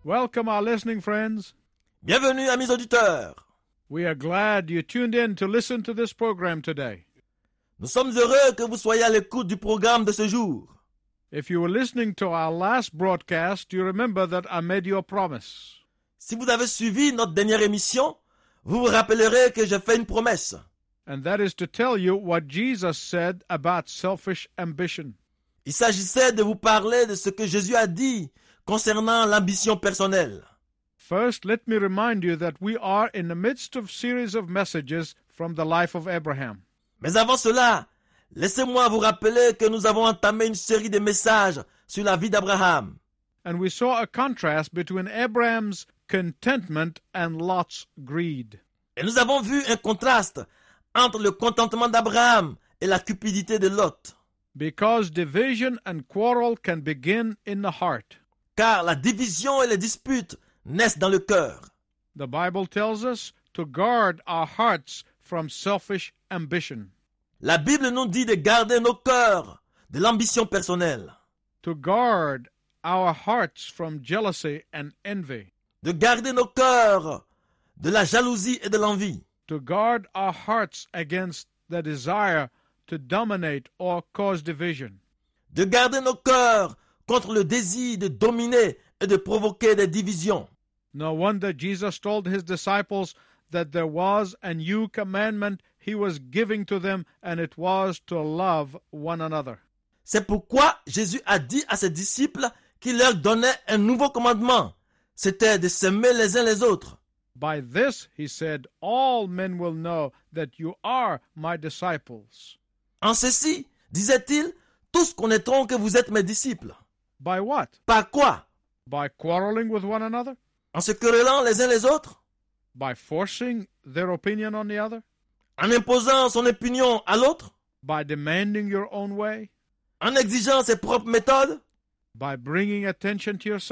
Welcome, our listening friends. Bienvenue, amis auditeurs. We are glad you tuned in to listen to this program today. Nous sommes heureux que vous soyez à l'écoute du programme de ce jour. If you were listening to our last broadcast, you remember that I made you a promise. Si vous avez suivi notre dernière émission, vous vous rappellerez que j'ai fait une promesse. And that is to tell you what Jesus said about selfish ambition. Il s'agissait de vous parler de ce que Jésus a dit concernant l'ambition personnelle. First, let me remind you that we are in the midst of a series of messages from the life of Abraham. Mais avant cela, laissez-moi vous rappeler que nous avons entamé une série de messages sur la vie d'Abraham. And we saw a contrast between Abraham's contentment and Lot's greed. Et nous avons vu un contraste entre le contentement d'Abraham et la cupidité de Lot. Because division and quarrel can begin in the heart. Car la division et les disputes naissent dans le cœur. The Bible tells us to guard our hearts from selfish ambition. La Bible nous dit de garder nos cœurs de l'ambition personnelle. To guard our hearts from jealousy and envy. De garder nos cœurs de la jalousie et de l'envie. To guard our hearts against the desire to dominate or cause division. De garder nos cœurs contre le désir de dominer et de provoquer des divisions. No wonder Jesus told his disciples that there was a new commandment he was giving to them, and it was to love one another. C'est pourquoi Jésus a dit à ses disciples qu'il leur donnait un nouveau commandement. C'était de s'aimer les uns les autres. By this, he said, all men will know that you are my disciples. En ceci, disait-il, tous connaîtront que vous êtes mes disciples. By what? Par quoi? By quarreling with one another? En se querellant les uns les autres? By forcing their opinion on the other? En imposant son opinion à l'autre? By demanding your own way? En exigeant ses propres méthodes? By bringing attention to yourself?